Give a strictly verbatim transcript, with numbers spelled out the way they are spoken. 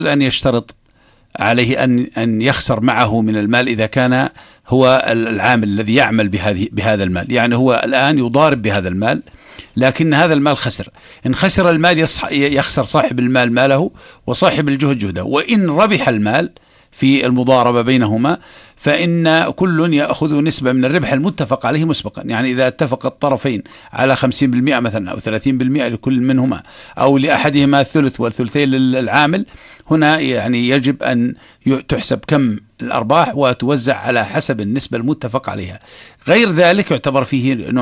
أن يشترط عليه أن أن يخسر معه من المال إذا كان هو العامل الذي يعمل بهذه بهذا المال، يعني هو الآن يضارب بهذا المال لكن هذا المال خسر. إن خسر المال يخسر صاحب المال ماله وصاحب الجهد جهده، وإن ربح المال في المضاربة بينهما فإن كل يأخذ نسبة من الربح المتفق عليه مسبقا. يعني إذا اتفق الطرفين على خمسين بالمئة مثلا أو ثلاثين بالمئة لكل منهما أو لأحدهما الثلث والثلثين للعامل، هنا يعني يجب أن تحسب كم الأرباح وتوزع على حسب النسبة المتفق عليها. غير ذلك يعتبر فيه نوع